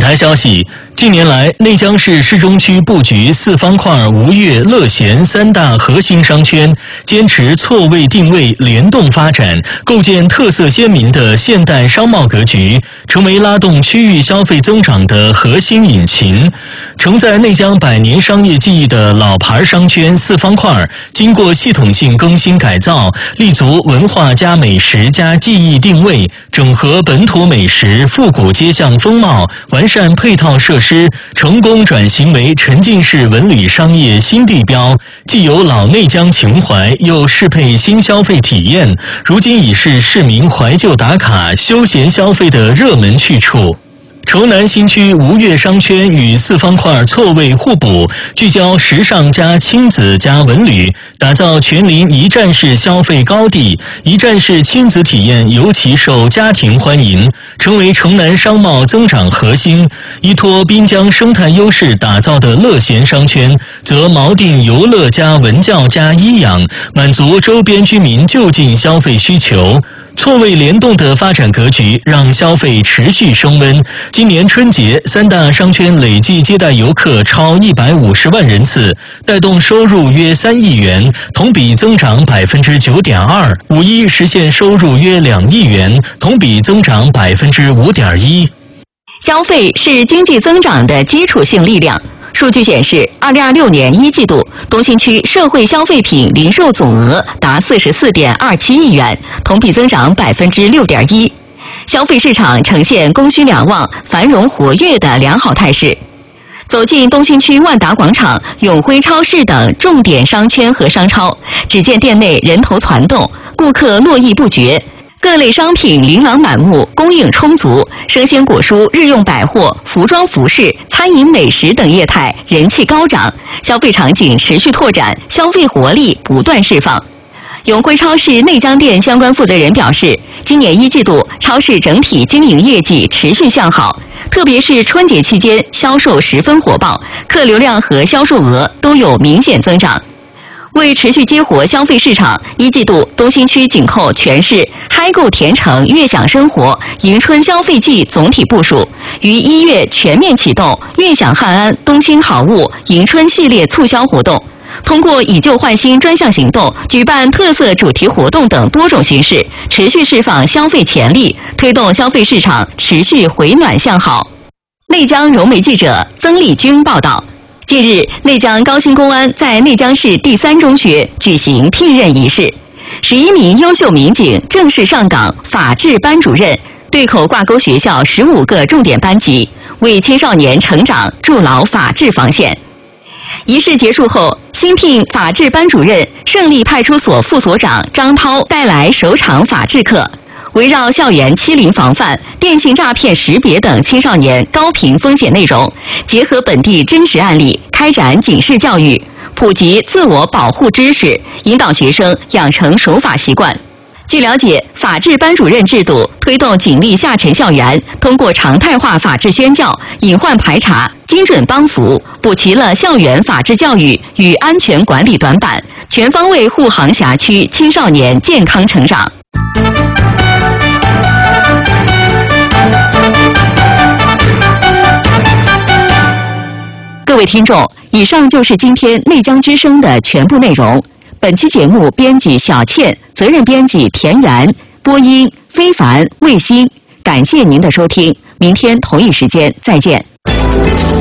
台消息，近年来，内江市市中区布局四方块、吴越、乐贤三大核心商圈，坚持错位定位、联动发展，构建特色鲜明的现代商贸格局，成为拉动区域消费增长的核心引擎。承载内江100年商业记忆的老牌商圈四方块，经过系统性更新改造，立足文化加美食加记忆定位，整合本土美食、复古街巷风貌，完善配套设施，成功转型为沉浸式文旅商业新地标，既有老内江情怀，又适配新消费体验，如今已是市民怀旧打卡、休闲消费的热门去处。城南新区吴越商圈与四方块错位互补，聚焦时尚加亲子加文旅，打造全临一站式消费高地，一站式亲子体验尤其受家庭欢迎，成为城南商贸增长核心。依托滨江生态优势打造的乐贤商圈，则锚定游乐加文教加医养，满足周边居民就近消费需求。错位联动的发展格局让消费持续升温。今年春节，三大商圈累计接待游客超150万人次，带动收入约3亿元，同比增长9.2%。五一实现收入约2亿元，同比增长5.1%。 消费是经济增长的基础性力量。数据显示，2026年1季度，东新区社会消费品零售总额达44.27亿元，同比增长6.1%。消费市场呈现供需两旺、繁荣活跃的良好态势。走进东新区万达广场、永辉超市等重点商圈和商超，只见店内人头攒动，顾客络绎不绝。各类商品琳琅满目，供应充足，生鲜果蔬、日用百货、服装服饰、餐饮美食等业态人气高涨，消费场景持续拓展，消费活力不断释放。永辉超市内江店相关负责人表示，今年1季度超市整体经营业绩持续向好，特别是春节期间销售十分火爆，客流量和销售额都有明显增长。为持续激活消费市场，1季度东新区紧扣全市嗨购甜城悦享生活迎春消费季总体部署，于1月全面启动悦享汉安东兴好物迎春系列促销活动，通过以旧换新专项行动、举办特色主题活动等多种形式，持续释放消费潜力，推动消费市场持续回暖向好。内江融媒记者曾丽君报道。近日，内江高新公安在内江市第3中学举行聘任仪式，11名优秀民警正式上岗法制班主任，对口挂钩学校15个重点班级，为青少年成长筑牢法治防线。仪式结束后，新聘法制班主任胜利派出所副所长张涛带来首场法治课，围绕校园欺凌防范、电信诈骗识别等青少年高频风险内容，结合本地真实案例，开展警示教育，普及自我保护知识，引导学生养成守法习惯。据了解，法治班主任制度推动警力下沉校园，通过常态化法治宣教、隐患排查、精准帮扶，补齐了校园法治教育与安全管理短板，全方位护航辖区青少年健康成长。各位听众，以上就是今天内江之声的全部内容。本期节目编辑小倩，责任编辑田园，播音非凡、魏鑫。感谢您的收听，明天同一时间再见。